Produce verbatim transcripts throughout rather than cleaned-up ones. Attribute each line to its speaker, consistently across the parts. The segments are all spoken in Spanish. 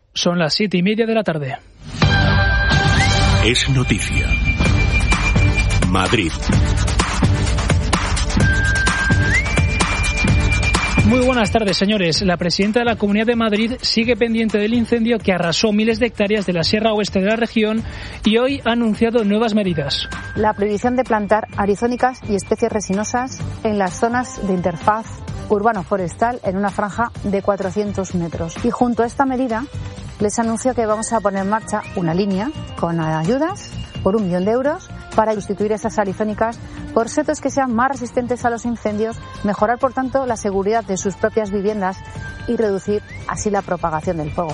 Speaker 1: Son las siete y media de la tarde.
Speaker 2: Es noticia. Madrid.
Speaker 1: Muy buenas tardes, señores. La presidenta de la Comunidad de Madrid sigue pendiente del incendio que arrasó miles de hectáreas de la Sierra Oeste de la región y hoy ha anunciado nuevas medidas.
Speaker 3: La prohibición de plantar arizónicas y especies resinosas en las zonas de interfaz urbano-forestal en una franja de cuatrocientos metros. Y junto a esta medida les anuncio que vamos a poner en marcha una línea con ayudas por un millón de euros para sustituir esas arizónicas por setos que sean más resistentes a los incendios, mejorar por tanto la seguridad de sus propias viviendas y reducir así la propagación del fuego.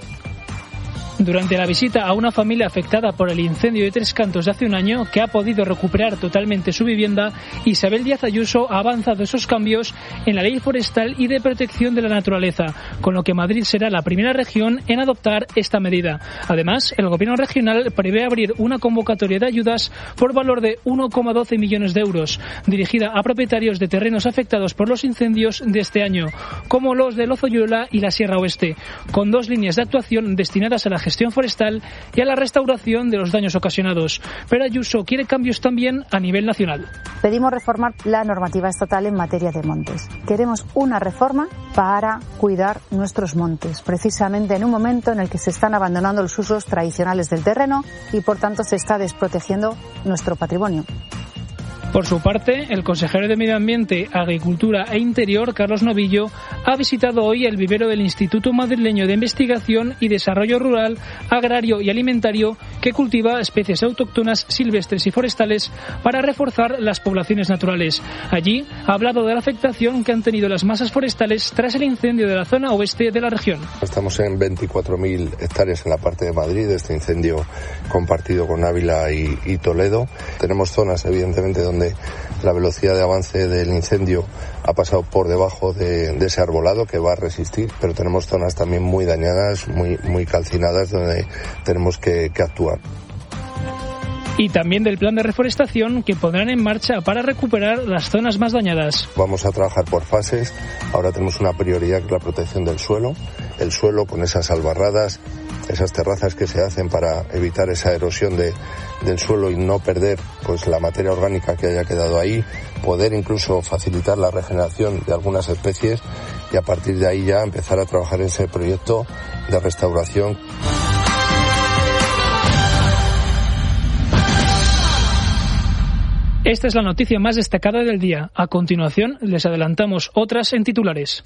Speaker 1: Durante la visita a una familia afectada por el incendio de Tres Cantos de hace un año, que ha podido recuperar totalmente su vivienda, Isabel Díaz Ayuso ha avanzado esos cambios en la ley forestal y de protección de la naturaleza, con lo que Madrid será la primera región en adoptar esta medida. Además, el gobierno regional prevé abrir una convocatoria de ayudas por valor de uno coma doce millones de euros, dirigida a propietarios de terrenos afectados por los incendios de este año, como los de Lozoyuela y la Sierra Oeste, con dos líneas de actuación destinadas a la gestión forestal y a la restauración de los daños ocasionados. Pero Ayuso quiere cambios también a nivel nacional.
Speaker 3: Pedimos reformar la normativa estatal en materia de montes. Queremos una reforma para cuidar nuestros montes, precisamente en un momento en el que se están abandonando los usos tradicionales del terreno y por tanto se está desprotegiendo nuestro patrimonio.
Speaker 1: Por su parte, el consejero de Medio Ambiente, Agricultura e Interior, Carlos Novillo, ha visitado hoy el vivero del Instituto Madrileño de Investigación y Desarrollo Rural, Agrario y Alimentario, que cultiva especies autóctonas, silvestres y forestales para reforzar las poblaciones naturales. Allí ha hablado de la afectación que han tenido las masas forestales tras el incendio de la zona oeste de la región.
Speaker 4: Estamos en veinticuatro mil hectáreas en la parte de Madrid, este incendio compartido con Ávila y, y Toledo. Tenemos zonas, evidentemente, donde la velocidad de avance del incendio ha pasado por debajo de, de ese arbolado que va a resistir, pero tenemos zonas también muy dañadas, muy, muy calcinadas, donde tenemos que, que actuar.
Speaker 1: Y también del plan de reforestación que pondrán en marcha para recuperar las zonas más dañadas.
Speaker 4: Vamos a trabajar por fases. Ahora tenemos una prioridad que es la protección del suelo. El suelo con esas albarradas, esas terrazas que se hacen para evitar esa erosión de, del suelo y no perder pues la materia orgánica que haya quedado ahí. Poder incluso facilitar la regeneración de algunas especies y a partir de ahí ya empezar a trabajar en ese proyecto de restauración.
Speaker 1: Esta es la noticia más destacada del día. A continuación, les adelantamos otras en titulares.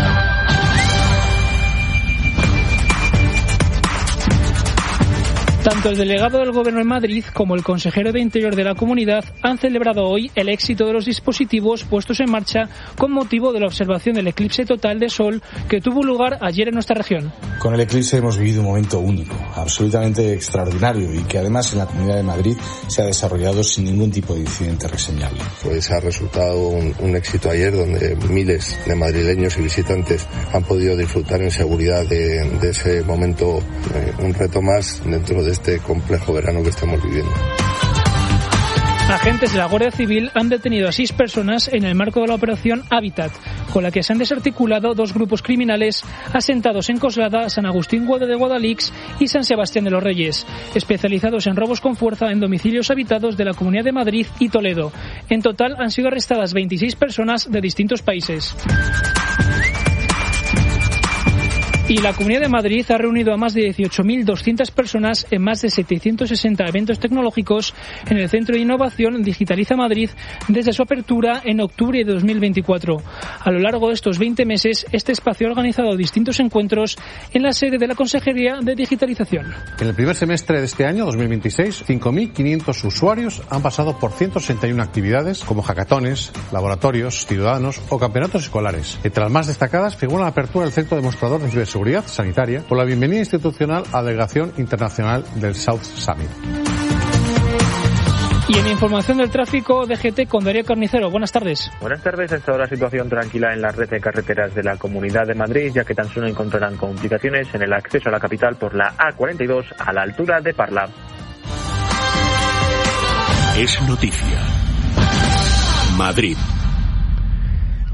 Speaker 1: Tanto el delegado del Gobierno en Madrid como el consejero de Interior de la Comunidad han celebrado hoy el éxito de los dispositivos puestos en marcha con motivo de la observación del eclipse total de Sol que tuvo lugar ayer en nuestra región.
Speaker 5: Con el eclipse hemos vivido un momento único, absolutamente extraordinario y que además en la Comunidad de Madrid se ha desarrollado sin ningún tipo de incidente reseñable.
Speaker 4: Pues ha resultado un, un éxito ayer donde miles de madrileños y visitantes han podido disfrutar en seguridad de, de ese momento, eh, un reto más dentro de este complejo verano que estamos viviendo.
Speaker 1: Agentes de la Guardia Civil han detenido a seis personas en el marco de la operación Hábitat, con la que se han desarticulado dos grupos criminales asentados en Coslada, San Agustín de Guadalix y San Sebastián de los Reyes, especializados en robos con fuerza en domicilios habitados de la Comunidad de Madrid y Toledo. En total han sido arrestadas veintiséis personas de distintos países. Y la Comunidad de Madrid ha reunido a más de dieciocho mil doscientas personas en más de setecientos sesenta eventos tecnológicos en el Centro de Innovación Digitaliza Madrid desde su apertura en octubre de dos mil veinticuatro. A lo largo de estos veinte meses, este espacio ha organizado distintos encuentros en la sede de la Consejería de Digitalización.
Speaker 6: En el primer semestre de este año, dos mil veintiséis, cinco mil quinientos usuarios han pasado por ciento sesenta y una actividades como hackatones, laboratorios, ciudadanos o campeonatos escolares. Entre las más destacadas figura la apertura del Centro Demostrador de Ciberseguridad Sanitaria por la bienvenida institucional a la delegación internacional del South Summit.
Speaker 1: Y en información del tráfico, D G T con Darío Carnicero. Buenas tardes.
Speaker 7: Buenas tardes. Hasta ahora situación tranquila en la red de carreteras de la Comunidad de Madrid, ya que tan solo encontrarán complicaciones en el acceso a la capital por la A cuarenta y dos a la altura de Parla.
Speaker 2: Es noticia. Madrid.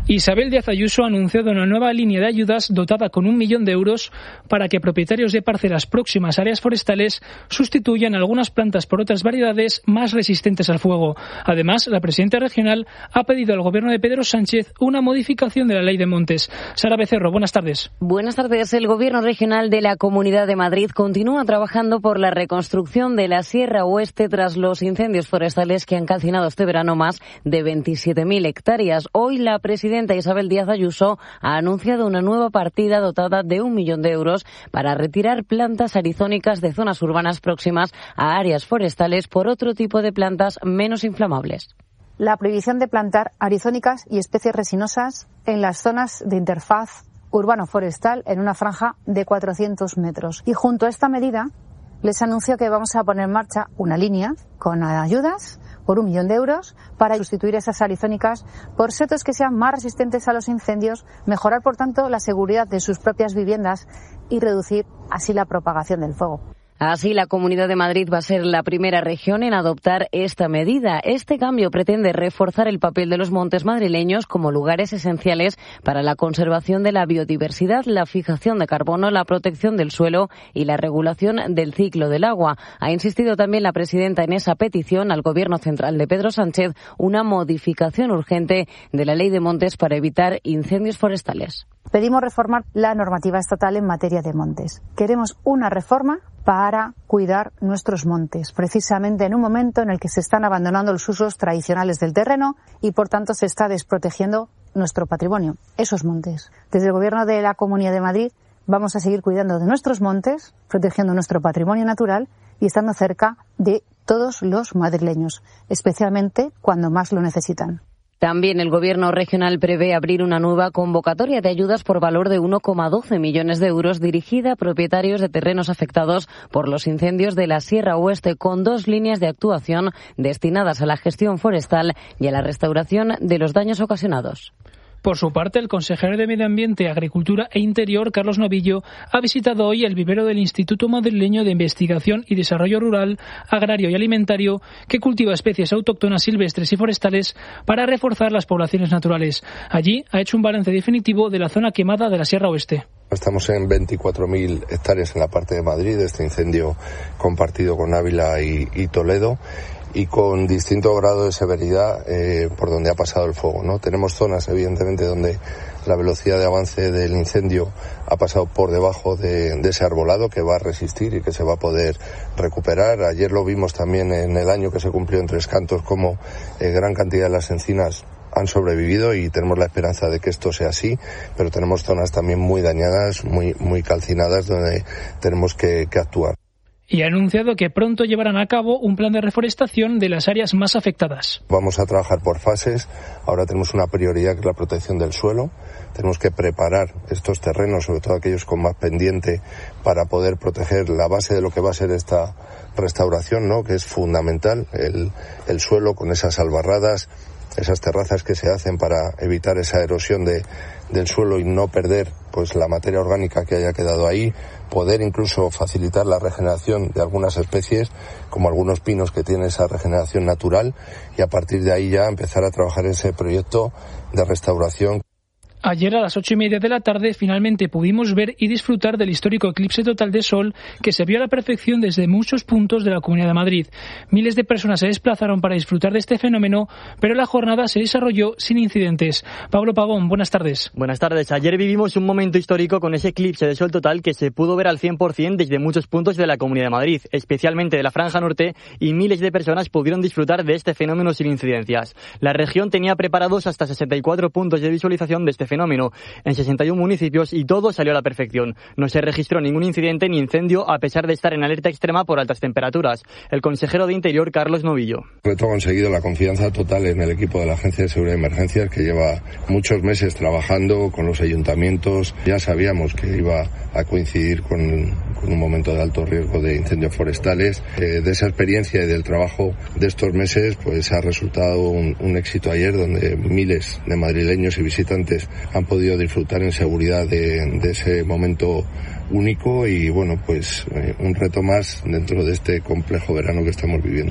Speaker 1: Isabel Díaz Ayuso ha anunciado una nueva línea de ayudas dotada con un millón de euros para que propietarios de parcelas próximas a áreas forestales sustituyan algunas plantas por otras variedades más resistentes al fuego. Además, la presidenta regional ha pedido al gobierno de Pedro Sánchez una modificación de la ley de montes. Sara Becerro, buenas tardes.
Speaker 2: Buenas tardes. El gobierno regional de la Comunidad de Madrid continúa trabajando por la reconstrucción de la Sierra Oeste tras los incendios forestales que han calcinado este verano más de veintisiete mil hectáreas. Hoy la presidenta Isabel Díaz Ayuso ha anunciado una nueva partida dotada de un millón de euros para retirar plantas arizónicas de zonas urbanas próximas a áreas forestales por otro tipo de plantas menos inflamables.
Speaker 3: La prohibición de plantar arizónicas y especies resinosas en las zonas de interfaz urbano-forestal en una franja de cuatrocientos metros. Y junto a esta medida les anuncio que vamos a poner en marcha una línea con ayudas por un millón de euros para sustituir esas arizónicas por setos que sean más resistentes a los incendios, mejorar por tanto la seguridad de sus propias viviendas y reducir así la propagación del fuego.
Speaker 2: Así, la Comunidad de Madrid va a ser la primera región en adoptar esta medida. Este cambio pretende reforzar el papel de los montes madrileños como lugares esenciales para la conservación de la biodiversidad, la fijación de carbono, la protección del suelo y la regulación del ciclo del agua. Ha insistido también la presidenta en esa petición al Gobierno central de Pedro Sánchez una modificación urgente de la Ley de Montes para evitar incendios forestales.
Speaker 3: Pedimos reformar la normativa estatal en materia de montes. Queremos una reforma para cuidar nuestros montes, precisamente en un momento en el que se están abandonando los usos tradicionales del terreno y, por tanto, se está desprotegiendo nuestro patrimonio, esos montes. Desde el Gobierno de la Comunidad de Madrid vamos a seguir cuidando de nuestros montes, protegiendo nuestro patrimonio natural y estando cerca de todos los madrileños, especialmente cuando más lo necesitan.
Speaker 2: También el Gobierno regional prevé abrir una nueva convocatoria de ayudas por valor de uno coma doce millones de euros dirigida a propietarios de terrenos afectados por los incendios de la Sierra Oeste, con dos líneas de actuación destinadas a la gestión forestal y a la restauración de los daños ocasionados.
Speaker 1: Por su parte, el consejero de Medio Ambiente, Agricultura e Interior, Carlos Novillo, ha visitado hoy el vivero del Instituto Madrileño de Investigación y Desarrollo Rural, Agrario y Alimentario, que cultiva especies autóctonas silvestres y forestales para reforzar las poblaciones naturales. Allí ha hecho un balance definitivo de la zona quemada de la Sierra Oeste.
Speaker 4: Estamos en veinticuatro mil hectáreas en la parte de Madrid, este incendio compartido con Ávila y, y Toledo, y con distinto grado de severidad eh, por donde ha pasado el fuego, ¿no? Tenemos zonas, evidentemente, donde la velocidad de avance del incendio ha pasado por debajo de, de ese arbolado que va a resistir y que se va a poder recuperar. Ayer lo vimos también en el año que se cumplió en Tres Cantos, como eh, gran cantidad de las encinas han sobrevivido y tenemos la esperanza de que esto sea así, pero tenemos zonas también muy dañadas, muy, muy calcinadas, donde tenemos que, que actuar.
Speaker 1: Y ha anunciado que pronto llevarán a cabo un plan de reforestación de las áreas más afectadas.
Speaker 4: Vamos a trabajar por fases. Ahora tenemos una prioridad que es la protección del suelo. Tenemos que preparar estos terrenos, sobre todo aquellos con más pendiente, para poder proteger la base de lo que va a ser esta restauración, ¿no? Que es fundamental, el, el suelo con esas albarradas, esas terrazas que se hacen para evitar esa erosión de, del suelo y no perder pues la materia orgánica que haya quedado ahí, poder incluso facilitar la regeneración de algunas especies, como algunos pinos que tienen esa regeneración natural, y a partir de ahí ya empezar a trabajar ese proyecto de restauración.
Speaker 1: Ayer a las ocho y media de la tarde finalmente pudimos ver y disfrutar del histórico eclipse total de sol que se vio a la perfección desde muchos puntos de la Comunidad de Madrid. Miles de personas se desplazaron para disfrutar de este fenómeno, pero la jornada se desarrolló sin incidentes. Pablo Pavón, buenas tardes.
Speaker 8: Buenas tardes. Ayer vivimos un momento histórico con ese eclipse de sol total que se pudo ver al cien por ciento desde muchos puntos de la Comunidad de Madrid, especialmente de la Franja Norte, y miles de personas pudieron disfrutar de este fenómeno sin incidencias. La región tenía preparados hasta sesenta y cuatro puntos de visualización de este fenómeno en sesenta y uno municipios y todo salió a la perfección. No se registró ningún incidente ni incendio a pesar de estar en alerta extrema por altas temperaturas. El consejero de Interior, Carlos Novillo.
Speaker 4: Reto conseguido la confianza total en el equipo de la Agencia de Seguridad de Emergencias, que lleva muchos meses trabajando con los ayuntamientos. Ya sabíamos que iba a coincidir con, con un momento de alto riesgo de incendios forestales. Eh, de esa experiencia y del trabajo de estos meses, pues ha resultado un, un éxito ayer, donde miles de madrileños y visitantes han podido disfrutar en seguridad de, de ese momento único y, bueno, pues eh, un reto más dentro de este complejo verano que estamos viviendo.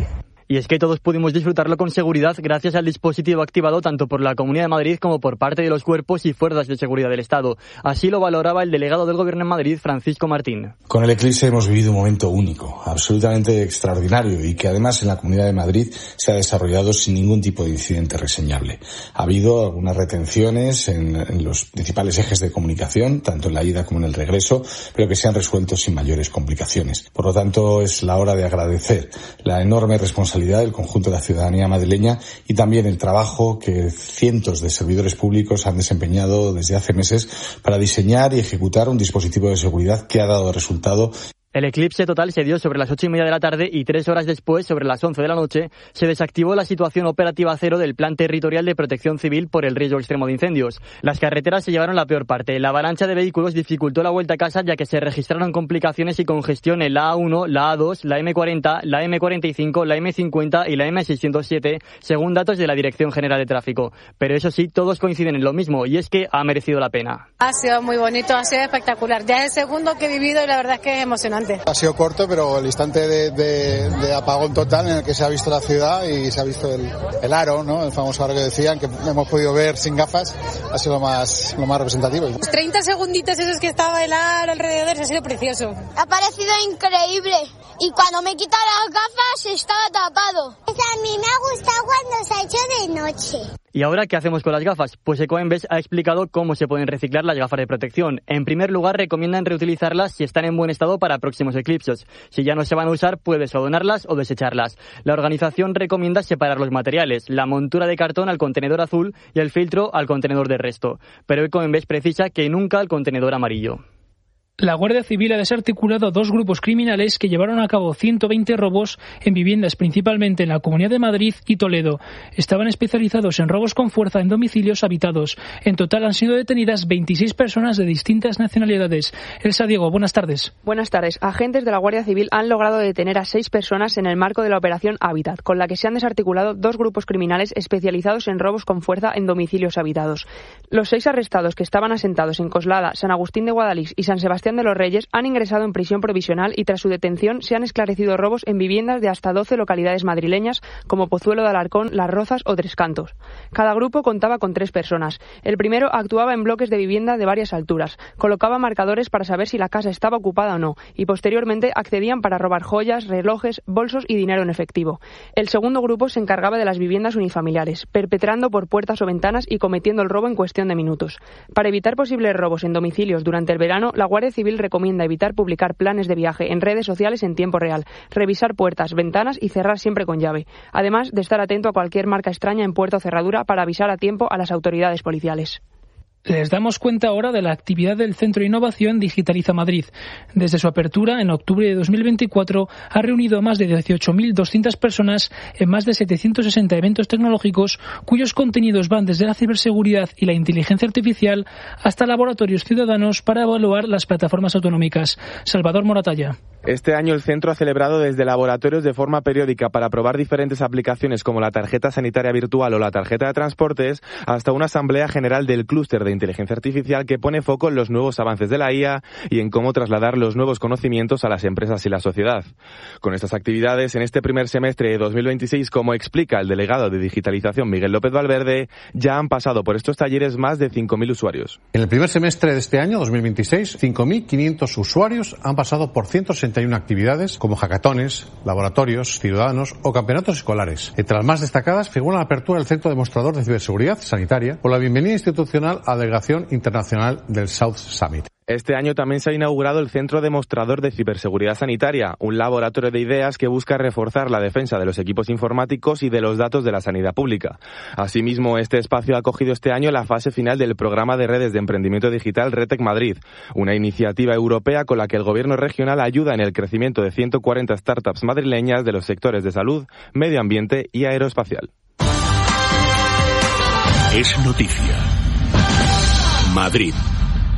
Speaker 8: Y es que todos pudimos disfrutarlo con seguridad gracias al dispositivo activado tanto por la Comunidad de Madrid como por parte de los cuerpos y fuerzas de seguridad del Estado. Así lo valoraba el delegado del Gobierno en Madrid, Francisco Martín.
Speaker 5: Con el eclipse hemos vivido un momento único, absolutamente extraordinario y que además en la Comunidad de Madrid se ha desarrollado sin ningún tipo de incidente reseñable. Ha habido algunas retenciones en, en los principales ejes de comunicación, tanto en la ida como en el regreso, pero que se han resuelto sin mayores complicaciones. Por lo tanto, es la hora de agradecer la enorme responsabilidad del conjunto de la ciudadanía madrileña y también el trabajo que cientos de servidores públicos han desempeñado desde hace meses para diseñar y ejecutar un dispositivo de seguridad que ha dado resultado.
Speaker 8: El eclipse total se dio sobre las ocho y media de la tarde y tres horas después, sobre las once de la noche, se desactivó la situación operativa cero del Plan Territorial de Protección Civil por el riesgo extremo de incendios. Las carreteras se llevaron la peor parte. La avalancha de vehículos dificultó la vuelta a casa ya que se registraron complicaciones y congestión en la A uno, la A dos, la eme cuarenta, la eme cuarenta y cinco, la eme cincuenta y la eme seiscientos siete, según datos de la Dirección General de Tráfico. Pero eso sí, todos coinciden en lo mismo y es que ha merecido la pena.
Speaker 9: Ha sido muy bonito, ha sido espectacular. Ya es el segundo que he vivido y la verdad es que es emocionante.
Speaker 10: Ha sido corto, pero el instante de, de, de apagón total en el que se ha visto la ciudad y se ha visto el, el aro, ¿no? El famoso aro que decían, que hemos podido ver sin gafas, ha sido lo más, lo más representativo.
Speaker 9: Los treinta segunditos esos que estaba el aro alrededor, ha sido precioso.
Speaker 11: Ha parecido increíble y cuando me he quitado las gafas estaba tapado. Pues a mí me ha gustado cuando se ha hecho de noche.
Speaker 8: ¿Y ahora qué hacemos con las gafas? Pues Ecoembes ha explicado cómo se pueden reciclar las gafas de protección. En primer lugar, recomiendan reutilizarlas si están en buen estado para próximos eclipses. Si ya no se van a usar, puedes o donarlas o desecharlas. La organización recomienda separar los materiales, la montura de cartón al contenedor azul y el filtro al contenedor de resto. Pero Ecoembes precisa que nunca al contenedor amarillo.
Speaker 1: La Guardia Civil ha desarticulado dos grupos criminales que llevaron a cabo ciento veinte robos en viviendas, principalmente en la Comunidad de Madrid y Toledo. Estaban especializados en robos con fuerza en domicilios habitados. En total han sido detenidas veintiséis personas de distintas nacionalidades. Elsa Diego, buenas tardes.
Speaker 12: Buenas tardes. Agentes de la Guardia Civil han logrado detener a seis personas en el marco de la operación Hábitat, con la que se han desarticulado dos grupos criminales especializados en robos con fuerza en domicilios habitados. Los seis arrestados, que estaban asentados en Coslada, San Agustín de Guadalix y San Sebastián de los Reyes, han ingresado en prisión provisional y tras su detención se han esclarecido robos en viviendas de hasta doce localidades madrileñas como Pozuelo de Alarcón, Las Rozas o Tres Cantos. Cada grupo contaba con tres personas. El primero actuaba en bloques de vivienda de varias alturas, colocaba marcadores para saber si la casa estaba ocupada o no y posteriormente accedían para robar joyas, relojes, bolsos y dinero en efectivo. El segundo grupo se encargaba de las viviendas unifamiliares, perpetrando por puertas o ventanas y cometiendo el robo en cuestión de minutos. Para evitar posibles robos en domicilios durante el verano, la Guardia Civil recomienda evitar publicar planes de viaje en redes sociales en tiempo real, revisar puertas, ventanas y cerrar siempre con llave, además de estar atento a cualquier marca extraña en puerta o cerradura para avisar a tiempo a las autoridades policiales.
Speaker 1: Les damos cuenta ahora de la actividad del Centro de Innovación Digitaliza Madrid. Desde su apertura, en octubre de dos mil veinticuatro, ha reunido a más de dieciocho mil doscientas personas en más de setecientos sesenta eventos tecnológicos, cuyos contenidos van desde la ciberseguridad y la inteligencia artificial hasta laboratorios ciudadanos para evaluar las plataformas autonómicas. Salvador Moratalla.
Speaker 13: Este año el centro ha celebrado desde laboratorios de forma periódica para probar diferentes aplicaciones como la tarjeta sanitaria virtual o la tarjeta de transportes, hasta una asamblea general del clúster de inteligencia artificial que pone foco en los nuevos avances de la I A y en cómo trasladar los nuevos conocimientos a las empresas y la sociedad. Con estas actividades, en este primer semestre de dos mil veintiséis, como explica el delegado de digitalización Miguel López Valverde, ya han pasado por estos talleres más de cinco mil usuarios.
Speaker 6: En el primer semestre de este año, dos mil veintiséis, cinco mil quinientos usuarios han pasado por ciento sesenta y una actividades como hackatones, laboratorios, ciudadanos o campeonatos escolares. Entre las más destacadas figura la apertura del Centro Demostrador de Ciberseguridad Sanitaria o la bienvenida institucional a la Delegación Internacional del South Summit.
Speaker 13: Este año también se ha inaugurado el Centro Demostrador de Ciberseguridad Sanitaria, un laboratorio de ideas que busca reforzar la defensa de los equipos informáticos y de los datos de la sanidad pública. Asimismo, este espacio ha acogido este año la fase final del programa de redes de emprendimiento digital RedTech Madrid, una iniciativa europea con la que el gobierno regional ayuda en el crecimiento de ciento cuarenta startups madrileñas de los sectores de salud, medio ambiente y aeroespacial.
Speaker 14: Es noticia. Madrid.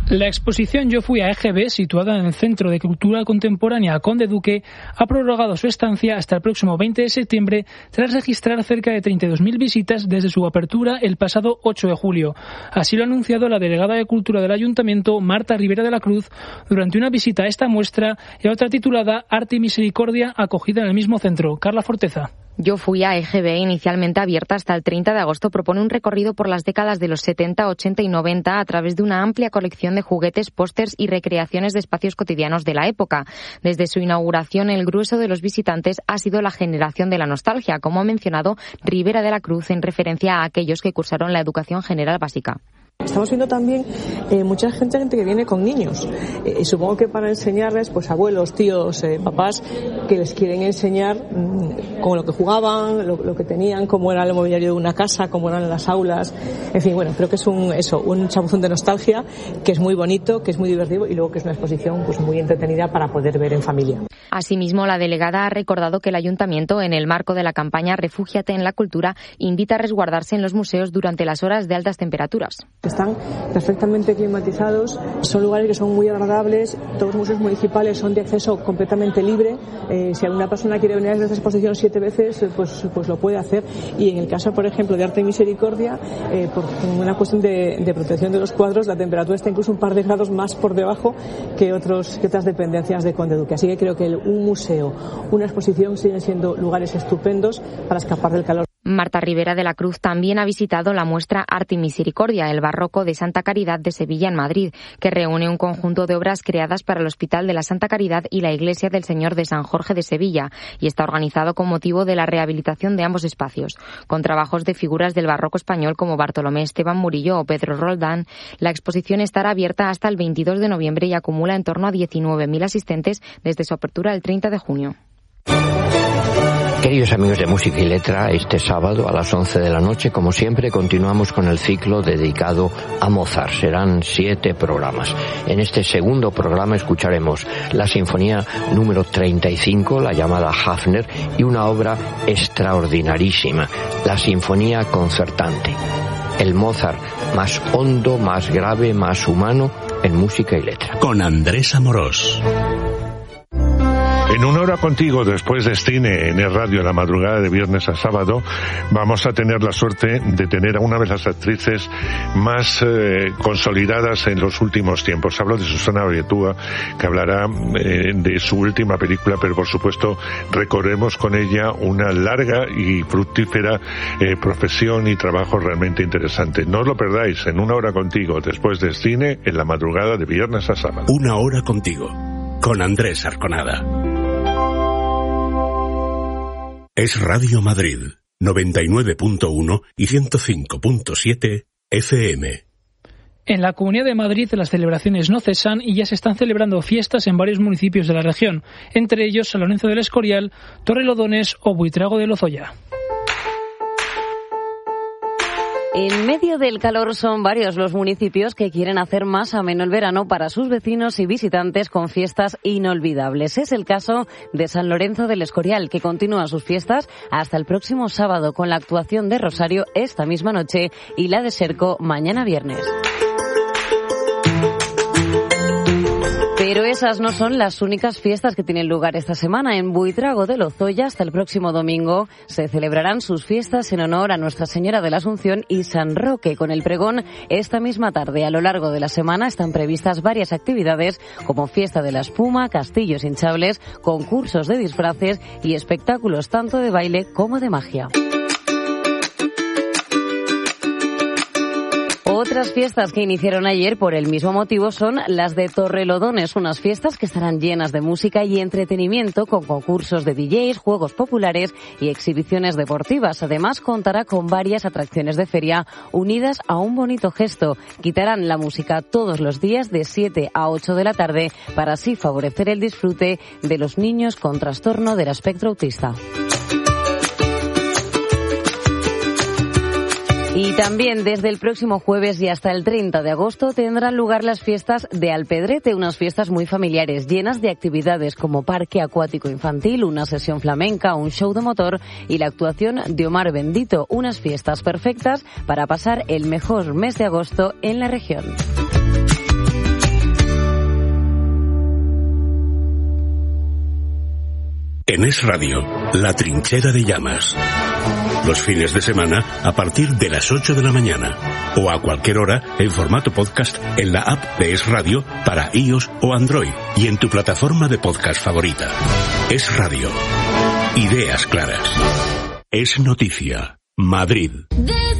Speaker 1: La exposición Yo fui a E G B, situada en el Centro de Cultura Contemporánea Conde Duque, ha prorrogado su estancia hasta el próximo veinte de septiembre tras registrar cerca de treinta y dos mil visitas desde su apertura el pasado ocho de julio. Así lo ha anunciado la delegada de Cultura del Ayuntamiento, Marta Rivera de la Cruz, durante una visita a esta muestra y a otra titulada Arte y Misericordia, acogida en el mismo centro. Carla Forteza.
Speaker 14: Yo fui a E G B, inicialmente abierta hasta el treinta de agosto, propone un recorrido por las décadas de los setenta, ochenta y noventa a través de una amplia colección de juguetes, pósters y recreaciones de espacios cotidianos de la época. Desde su inauguración, el grueso de los visitantes ha sido la generación de la nostalgia, como ha mencionado Rivera de la Cruz en referencia a aquellos que cursaron la educación general básica.
Speaker 15: Estamos viendo también eh, mucha gente, gente que viene con niños. Eh, supongo que para enseñarles, pues abuelos, tíos, eh, papás, que les quieren enseñar mmm, con lo que jugaban, lo, lo que tenían, cómo era el mobiliario de una casa, cómo eran las aulas. En fin, bueno, creo que es un eso, un chapuzón de nostalgia que es muy bonito, que es muy divertido y luego que es una exposición pues muy entretenida para poder ver en familia.
Speaker 14: Asimismo, la delegada ha recordado que el Ayuntamiento, en el marco de la campaña Refúgiate en la Cultura, invita a resguardarse en los museos durante las horas de altas temperaturas.
Speaker 15: Están perfectamente climatizados, son lugares que son muy agradables, todos los museos municipales son de acceso completamente libre. Eh, si alguna persona quiere venir a esta exposición siete veces, pues, pues lo puede hacer. Y en el caso, por ejemplo, de Arte y Misericordia, eh, por una cuestión de, de protección de los cuadros, la temperatura está incluso un par de grados más por debajo que, otros, que otras dependencias de Conde Duque. Así que creo que el, un museo, una exposición siguen siendo lugares estupendos para escapar del calor.
Speaker 14: Marta Rivera de la Cruz también ha visitado la muestra Arte y Misericordia, el barroco de Santa Caridad de Sevilla en Madrid, que reúne un conjunto de obras creadas para el Hospital de la Santa Caridad y la Iglesia del Señor de San Jorge de Sevilla, y está organizado con motivo de la rehabilitación de ambos espacios. Con trabajos de figuras del barroco español como Bartolomé Esteban Murillo o Pedro Roldán, la exposición estará abierta hasta el veintidós de noviembre y acumula en torno a diecinueve mil asistentes desde su apertura el treinta de junio.
Speaker 16: Queridos amigos de Música y Letra, este sábado a las once de la noche, como siempre, continuamos con el ciclo dedicado a Mozart. Serán siete programas. En este segundo programa escucharemos la Sinfonía número treinta y cinco, la llamada Hafner, y una obra extraordinarísima, la Sinfonía Concertante. El Mozart más hondo, más grave, más humano en Música y Letra.
Speaker 17: Con Andrés Amorós. En una hora contigo, después de cine en el radio, la madrugada de viernes a sábado, vamos a tener la suerte de tener a una de las actrices más eh, consolidadas en los últimos tiempos. Hablo de Susana Abetxuko, que hablará eh, de su última película, pero por supuesto recorremos con ella una larga y fructífera eh, profesión y trabajo realmente interesante. No os lo perdáis, en una hora contigo, después de cine en la madrugada de viernes a sábado.
Speaker 18: Una hora contigo, con Andrés Arconada. Es Radio Madrid, noventa y nueve punto uno y ciento cinco punto siete F M.
Speaker 1: En la Comunidad de Madrid las celebraciones no cesan y ya se están celebrando fiestas en varios municipios de la región, entre ellos San Lorenzo del Escorial, Torrelodones o Buitrago de Lozoya.
Speaker 2: En medio del calor son varios los municipios que quieren hacer más ameno el verano para sus vecinos y visitantes con fiestas inolvidables. Es el caso de San Lorenzo del Escorial, que continúa sus fiestas hasta el próximo sábado con la actuación de Rosario esta misma noche y la de Serco mañana viernes. Pero esas no son las únicas fiestas que tienen lugar esta semana. En Buitrago de Lozoya, hasta el próximo domingo, se celebrarán sus fiestas en honor a Nuestra Señora de la Asunción y San Roque, con el pregón esta misma tarde. A lo largo de la semana están previstas varias actividades como fiesta de la espuma, castillos hinchables, concursos de disfraces y espectáculos tanto de baile como de magia. Otras fiestas que iniciaron ayer por el mismo motivo son las de Torrelodones, unas fiestas que estarán llenas de música y entretenimiento con concursos de D Js, juegos populares y exhibiciones deportivas. Además, contará con varias atracciones de feria unidas a un bonito gesto. Quitarán la música todos los días de siete a ocho de la tarde para así favorecer el disfrute de los niños con trastorno del espectro autista. Y también desde el próximo jueves y hasta el treinta de agosto tendrán lugar las fiestas de Alpedrete, unas fiestas muy familiares, llenas de actividades como parque acuático infantil, una sesión flamenca, un show de motor y la actuación de Omar Bendito, unas fiestas perfectas para pasar el mejor mes de agosto en la región.
Speaker 18: En Es Radio, La Trinchera de Llamas. Los fines de semana a partir de las ocho de la mañana. O a cualquier hora en formato podcast en la app de Es Radio para iOS o Android y en tu plataforma de podcast favorita. Es Radio. Ideas claras. Es noticia. Madrid.